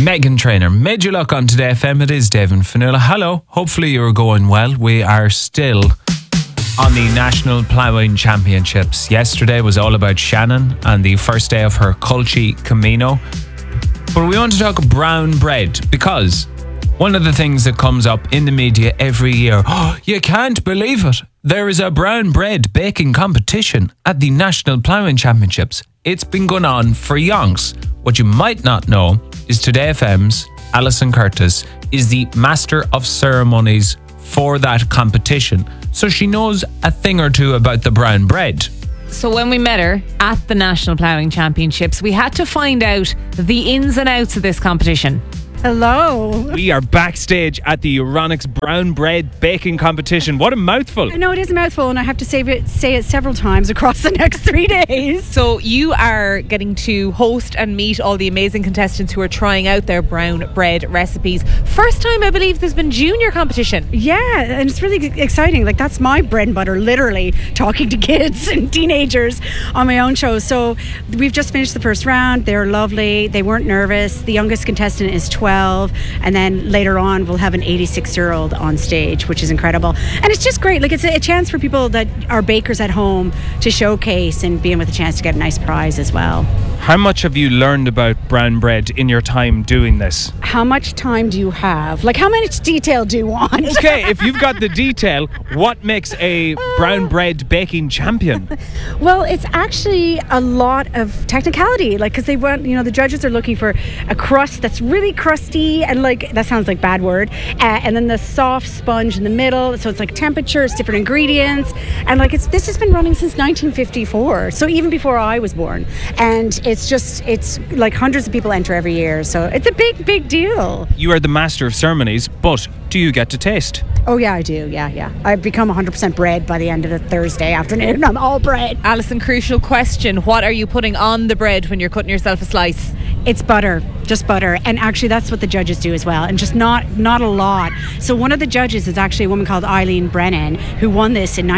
Megan Trainor, Made You Look on Today FM. It is Dave and Fionnuala. Hello, hopefully you're going well. We are still on the National Ploughing Championships. Yesterday was all about Shannon and the first day of her Culchi Camino. But we want to talk brown bread because one of the things that comes up in the media every year, you can't believe it, there is a brown bread baking competition at the National Ploughing Championships. It's been going on for yonks. What you might not know is Today FM's Alison Curtis is the master of ceremonies for that competition. So she knows a thing or two about the brown bread. So when we met her at the National Ploughing Championships, we had to find out the ins and outs of this competition. Hello. We are backstage at the Euronics Brown Bread Baking Competition. What a mouthful. I know it is a mouthful, and I have to say it several times across the next 3 days. So you are getting to host and meet all the amazing contestants who are trying out their brown bread recipes. First time, I believe, there's been junior competition. Yeah, and it's really exciting. Like, that's my bread and butter, literally, talking to kids and teenagers on my own show. So we've just finished the first round. They're lovely. They weren't nervous. The youngest contestant is 12. And then later on we'll have an 86-year-old on stage, which is incredible. And it's just great. Like, it's a chance for people that are bakers at home to showcase and being with a chance to get a nice prize as well. How much have you learned about brown bread in your time doing this? How much time do you have? Like, how much detail do you want? Okay, if you've got the detail, what makes a brown bread baking champion? Well, it's actually a lot of technicality. Like, because they want, the judges are looking for a crust that's really crusty, and like, that sounds like a bad word, and then the soft sponge in the middle. So it's like temperatures, different ingredients, and like, this has been running since 1954, so even before I was born. And it's like hundreds of people enter every year, so it's a big deal. You are the master of ceremonies, but do you get to taste? Oh yeah, I do. Yeah. I've become 100% bread by the end of the Thursday afternoon. I'm all bread. Alison, crucial question. What are you putting on the bread when you're cutting yourself a slice? It's butter, just butter. And actually that's what the judges do as well, and just not a lot. So one of the judges is actually a woman called Eileen Brennan, who won this in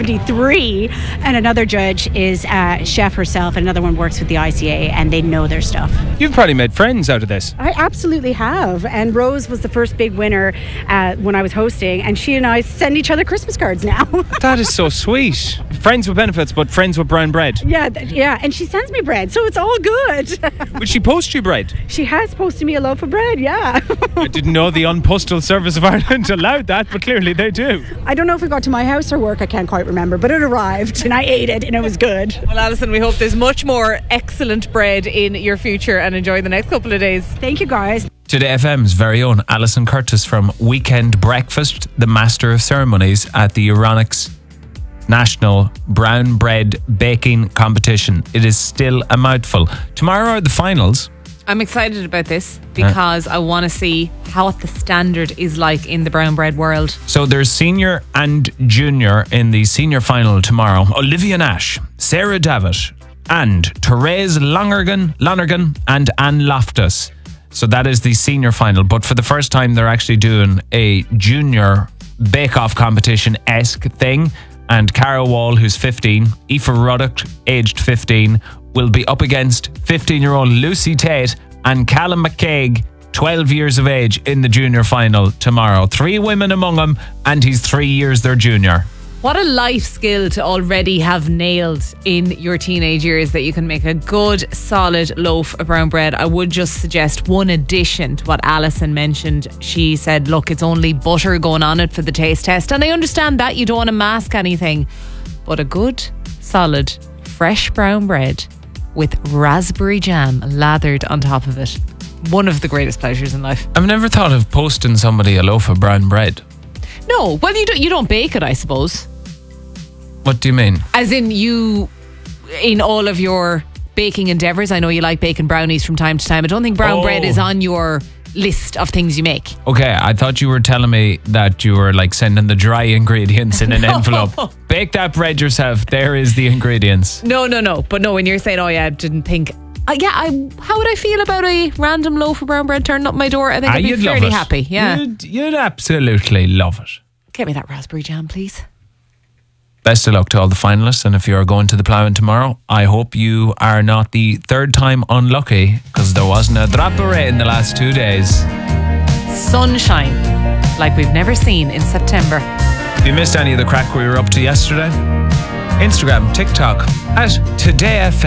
1973, and another judge is a chef herself, and another one works with the ICA, and they know their stuff. You've probably made friends out of this. I absolutely have. And Rose was the first big winner when I was hosting, and she and I send each other Christmas cards now. That is so sweet. Friends with benefits, but friends with brown bread. Yeah, and she sends me bread, so it's all good. Would she post you bread? She has posted me a loaf of bread, yeah. I didn't know the Postal Service of Ireland allowed that, but clearly they do. I don't know if it got to my house or work, I can't quite remember, but it arrived and I ate it and it was good. Well, Alison, we hope there's much more excellent bread in your future, and enjoy the next couple of days. Thank you, guys. Today FM's very own Alison Curtis from Weekend Breakfast, the master of ceremonies at the Euronics National Brown Bread Baking Competition. It is still a mouthful. Tomorrow are the finals. I'm excited about this because I want to see what the standard is like in the brown bread world. So there's senior and junior in the senior final tomorrow. Olivia Nash, Sarah Davitt, and Therese Lonergan and Anne Loftus. So that is the senior final. But for the first time, they're actually doing a junior bake-off competition-esque thing. And Cara Wall, who's 15, Aoife Ruddock, aged 15, will be up against 15-year-old Lucy Tate and Callum McCaig, 12 years of age, in the junior final tomorrow. 3 women among them, and he's 3 years their junior. What a life skill to already have nailed in your teenage years, that you can make a good, solid loaf of brown bread. I would just suggest one addition to what Alison mentioned. She said, look, it's only butter going on it for the taste test. And I understand that you don't want to mask anything. But a good, solid, fresh brown bread with raspberry jam lathered on top of it. One of the greatest pleasures in life. I've never thought of posting somebody a loaf of brown bread. No, well, you don't bake it, I suppose. What do you mean? As in, you, in all of your baking endeavours, I know you like baking brownies from time to time. I don't think brown bread is on your list of things you make. Okay, I thought you were telling me that you were like sending the dry ingredients in an envelope. Bake that bread yourself. There is the ingredients. No. But no, when you're saying, I didn't think... how would I feel about a random loaf of brown bread turning up my door? I think I'd be fairly happy. Yeah, You'd absolutely love it. Get me that raspberry jam, please. Best of luck to all the finalists, and if you are going to the ploughing tomorrow, I hope you are not the third time unlucky, because there wasn't a drop of rain in the last 2 days. Sunshine like we've never seen in September. If you missed any of the crack we were up to yesterday, Instagram, TikTok, at TodayFM.